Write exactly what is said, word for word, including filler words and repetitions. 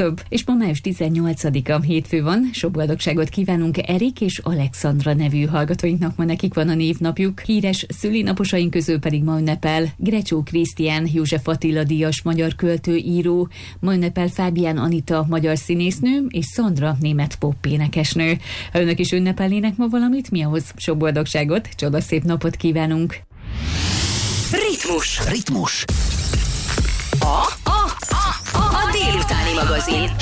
több. És ma május tizennyolcadika, hétfő van, sok boldogságot kívánunk Erik és Alexandra nevű hallgatóinknak, ma nekik van a névnapjuk. Híres szülinaposaink közül pedig ma ünnepel Grecsó Krisztián, József Attila díjas magyar költő, író, ma ünnepel Fábián Anita magyar színésznő, és Szandra német popénekesnő. Ha önök is ünnepelnének ma valamit, mi ahhoz sok boldogságot, csodaszép napot kívánunk. Ritmus. Ritmus. A, a, a, a, a délutáni magazin.